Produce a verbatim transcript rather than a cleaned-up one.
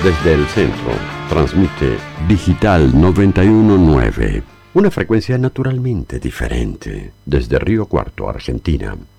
Desde el centro, transmite Digital noventa y uno punto nueve. Una frecuencia naturalmente diferente. Desde Río Cuarto, Argentina.